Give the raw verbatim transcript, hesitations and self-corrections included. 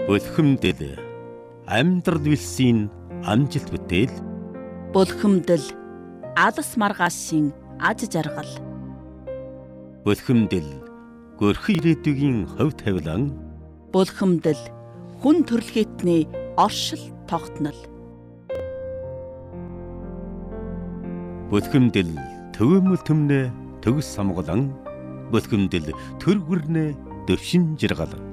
Бөлхөмдөл амьдрал вилсийн амжилт бүтээл. Бөлхөмдөл алс маргаашийн аж жаргал. Бөлхөмдөл görхи ирээдүгийн хувь тавилан. Бөлхөмдөл хүн төрөлхтний оршил тогтнол. Бөлхөмдөл төвөмөл төмнө төгс самгалан. Бөлхөмдөл төр хүрнэ дэвшин жаргал.